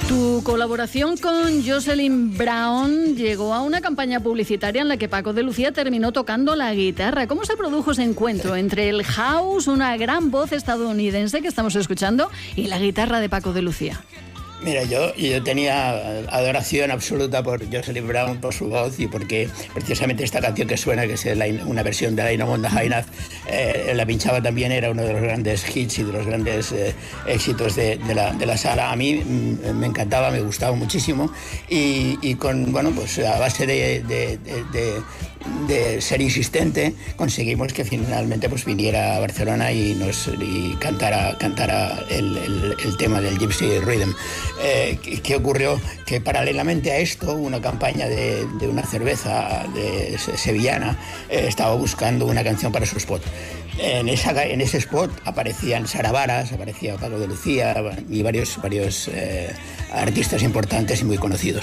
Tu colaboración con Jocelyn Brown llegó a una campaña publicitaria en la que Paco de Lucía terminó tocando la guitarra. ¿Cómo se produjo ese encuentro entre el house, una gran voz estadounidense que estamos escuchando, y la guitarra de Paco de Lucía? Mira, yo tenía adoración absoluta por Jocelyn Brown, por su voz, y porque precisamente esta canción que suena, que es una versión de Line on the High Note, la pinchaba también, era uno de los grandes hits y de los grandes éxitos de la sala. A mí me encantaba, me gustaba muchísimo, y con, bueno, pues a base de ser insistente, conseguimos que finalmente pues viniera a Barcelona y cantara el tema del Gypsy Rhythm. ¿Qué ocurrió? Que paralelamente a esto, una campaña de una cerveza sevillana estaba buscando una canción para su spot. En ese spot aparecían Sara Varas, aparecía Paco de Lucía y varios artistas importantes y muy conocidos.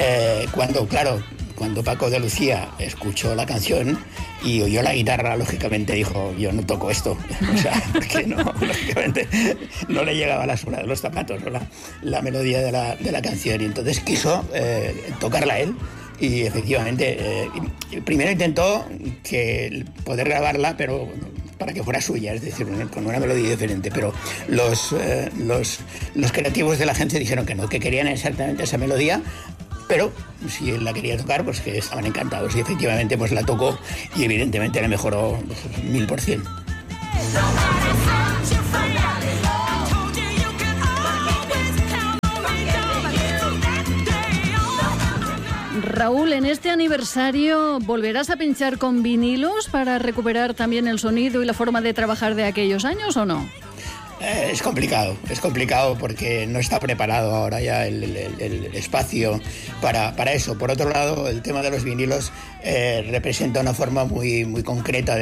Cuando Paco de Lucía escuchó la canción y oyó la guitarra, lógicamente dijo: yo no toco esto. O sea, porque no, lógicamente no le llegaba la suela de los zapatos, ¿no? la melodía de la canción, y entonces quiso tocarla él. Y efectivamente, primero intentó poder grabarla, pero para que fuera suya, es decir, con una melodía diferente, pero los creativos de la agencia dijeron que no, que querían exactamente esa melodía, pero si él la quería tocar, pues que estaban encantados, y efectivamente pues la tocó, y evidentemente le mejoró 1000%. Raúl, en este aniversario, ¿volverás a pinchar con vinilos para recuperar también el sonido y la forma de trabajar de aquellos años o no? Es complicado porque no está preparado ahora ya el espacio para eso. Por otro lado, el tema de los vinilos representa una forma muy, muy concreta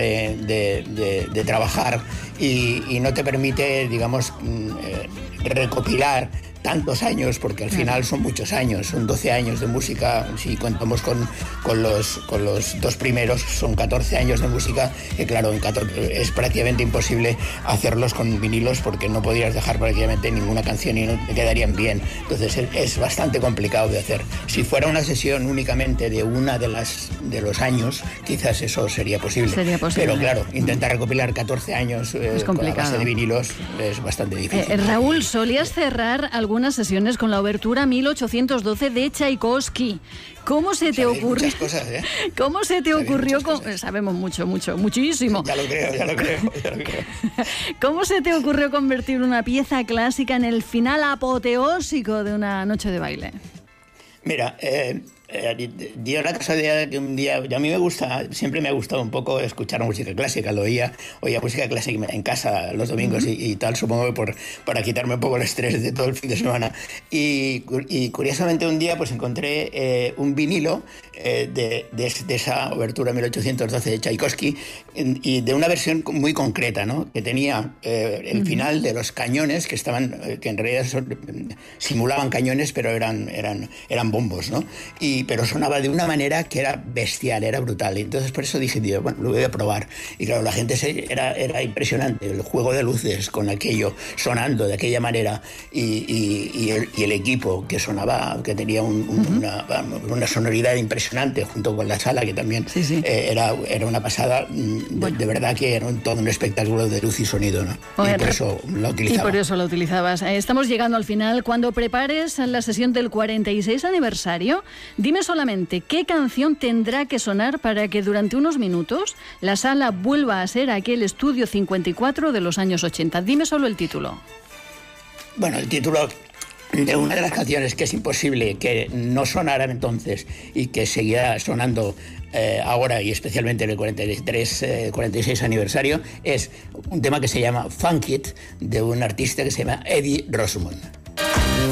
de trabajar y no te permite, digamos, recopilar tantos años, porque al final son muchos años, son 12 años de música. Si contamos con los dos primeros, son 14 años de música, que claro, es prácticamente imposible hacerlos con vinilos, porque no podrías dejar prácticamente ninguna canción y no te quedarían bien. Entonces es bastante complicado de hacer. Si fuera una sesión únicamente de de los años, quizás eso sería posible. Pero claro, intentar recopilar 14 años con la base de vinilos es bastante difícil. Raúl, ¿solías cerrar algunas sesiones con la obertura 1812 de Tchaikovsky? ¿Cómo se te ocurrió? Muchas cosas, ¿eh? ¿Cómo se te ocurrió? Sabemos muchísimo. Ya lo creo. ¿Cómo se te ocurrió convertir una pieza clásica en el final apoteósico de una noche de baile? Mira, dio la casualidad de que un día, a mí siempre me ha gustado un poco escuchar música clásica, oía música clásica en casa los domingos y tal, supongo que para quitarme un poco el estrés de todo el fin de semana. Y curiosamente un día pues encontré un vinilo de esa obertura 1812 de Tchaikovsky, y de una versión muy concreta, ¿no? Que tenía el final de los cañones, que en realidad simulaban cañones, pero eran bombos, ¿no? Pero sonaba de una manera que era bestial, era brutal. Y entonces por eso dije, tío, bueno, lo voy a probar. Y claro, la gente era impresionante, el juego de luces con aquello, sonando de aquella manera, y el equipo que sonaba, que tenía una sonoridad impresionante, junto con la sala, que también era una pasada. De verdad que era todo un espectáculo de luz y sonido, ¿no? Y por eso la utilizaba. Y por eso la utilizabas. Estamos llegando al final. Cuando prepares la sesión del 46 aniversario, dime solamente qué canción tendrá que sonar para que durante unos minutos la sala vuelva a ser aquel estudio 54 de los años 80. Dime solo el título. Bueno, el título de una de las canciones que es imposible que no sonaran entonces y que seguirá sonando ahora, y especialmente en el 46 aniversario, es un tema que se llama Funk It, de un artista que se llama Eddie Rosemond.